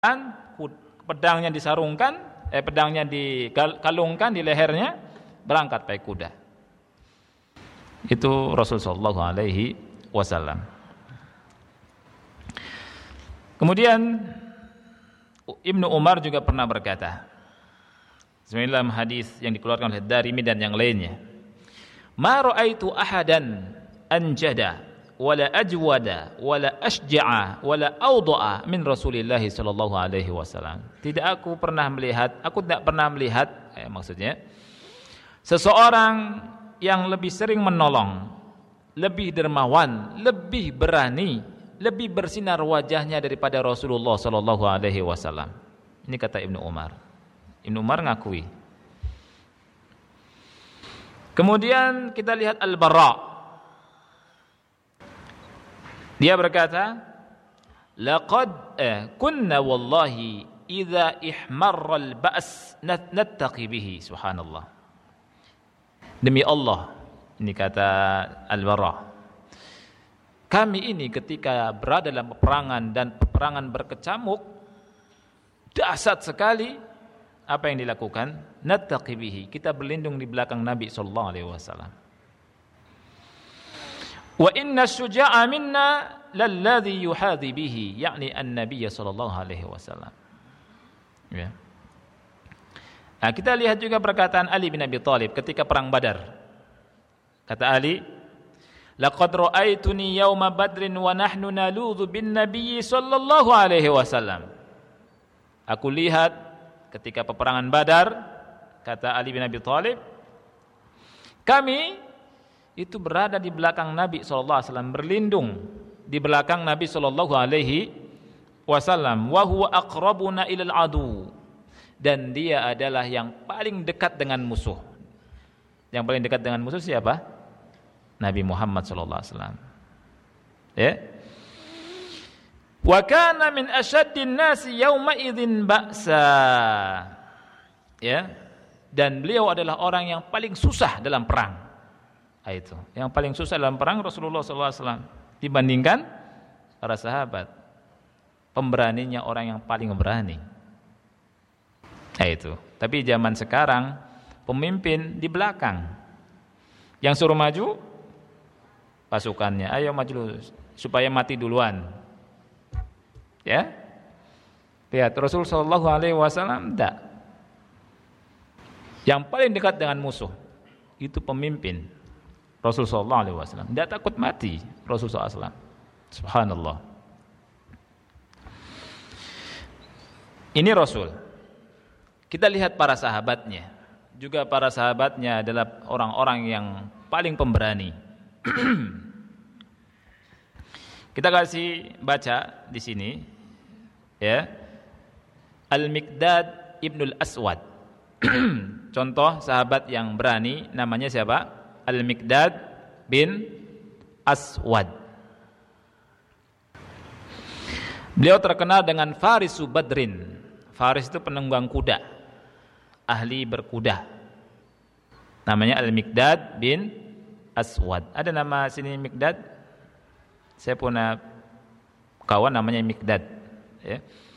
pedangnya disarungkan, pedangnya dikalungkan di lehernya, berangkat pakai kuda. Itu Rasul sallallahu alaihi wasallam. Kemudian Ibnu Umar juga pernah berkata, dalam hadis yang dikeluarkan oleh Darimi dan yang lainnya, "Ma ra'aitu ahadan anjada wala ajwada wala asja'a wala awda'a min Rasulillah sallallahu alaihi wasallam." Aku tidak pernah melihat maksudnya seseorang yang lebih sering menolong, lebih dermawan, lebih berani, lebih bersinar wajahnya daripada Rasulullah sallallahu alaihi wasallam. Ini kata Ibnu Umar. Ibnu Umar ngakui. Kemudian kita lihat Al-Bara. Dia berkata, "Laqad kunna wallahi idza ihmarra al-ba's nattaqi bihi." Subhanallah. Demi Allah, ini kata Al-Bara, kami ini ketika berada dalam peperangan dan peperangan berkecamuk dahsyat sekali, apa yang dilakukan? Nattaqi bihi, kita berlindung di belakang Nabi sallallahu alaihi wasallam. Wa inna syuja'a minna lalladhi yuhadhi bihi, yakni an-nabiy sallallahu alaihi wasallam. Ya. Nah, kita lihat juga perkataan Ali bin Abi Thalib ketika perang Badar. Kata Ali, "Laqad ra'aituni yauma badrin wa nahnu naludhu bin nabiy sallallahu alaihi wasallam." Aku lihat ketika peperangan Badar, kata Ali bin Abi Thalib, kami itu berada di belakang Nabi sallallahu alaihi wasallam, berlindung di belakang Nabi sallallahu alaihi wasallam, wa huwa aqrabuna ilal adu, dan dia adalah yang paling dekat dengan musuh. Yang paling dekat dengan musuh siapa? Nabi Muhammad sallallahu alaihi wasallam. Ya. Wa kana min asyaddin nasi yauma idzin ba'sa. Ya. Dan beliau adalah orang yang paling susah dalam perang. Itu. Yang paling susah dalam perang Rasulullah sallallahu alaihi wasallam dibandingkan para sahabat. Pemberaninya orang yang paling berani. Itu. Tapi zaman sekarang pemimpin di belakang. Yang suruh maju pasukannya, ayo maju supaya mati duluan. Ya. Lihat Rasul sallallahu alaihi wasallam enggak. Yang paling dekat dengan musuh itu pemimpin. Rasul sallallahu alaihi wasallam enggak takut mati. Rasul sallallahu alaihi wasallam. Subhanallah. Ini Rasul. Kita lihat para sahabatnya. Juga para sahabatnya adalah orang-orang yang paling pemberani. Kita kasih baca di sini, ya. Al-Miqdad Ibnul Aswad. Contoh sahabat yang berani namanya siapa? Al-Miqdad bin Aswad. Beliau terkenal dengan Farisu Badrin. Faris itu penunggang kuda, ahli berkuda. Namanya Al-Miqdad bin Aswad. Ada nama sini Miqdad? Saya punya kawan namanya Miqdad. Ya.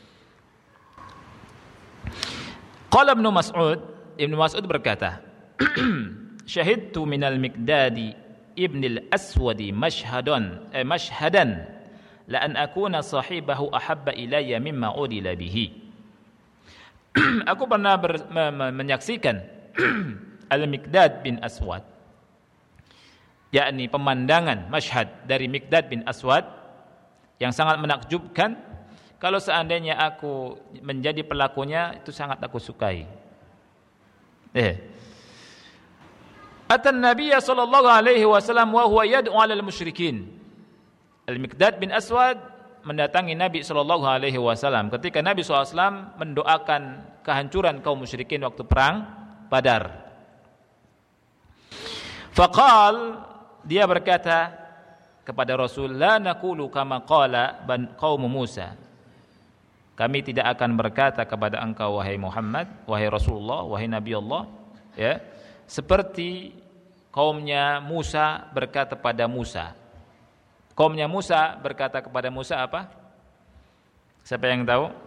Qala Ibnu Mas'ud berkata, "Syahidtu minal Miqdadi ibnil Aswadi mashhadan la an akuna sahibahu ahabba ilayya mimma udila bihi." Aku pernah menyaksikan Al-Miqdad bin Aswad, yakni pemandangan masyhad dari Miqdad bin Aswad yang sangat menakjubkan. Kalau seandainya aku menjadi pelakunya, itu sangat aku sukai. Atan Nabiy sallallahu alaihi wasallam wa huwa yad'u 'alal musyrikin. Al-Miqdad bin Aswad mendatangi Nabi sallallahu alaihi wasallam ketika Nabi sallallahu alaihi wasallam mendoakan kehancuran kaum musyrikin waktu perang Badar. Faqal, dia berkata kepada Rasul, la naqulu kama qala qaum Musa. Kami tidak akan berkata kepada engkau wahai Muhammad, wahai Rasulullah, wahai Nabi Allah, ya, seperti kaumnya Musa berkata pada Musa. Kaumnya Musa berkata kepada Musa apa? Siapa yang tahu?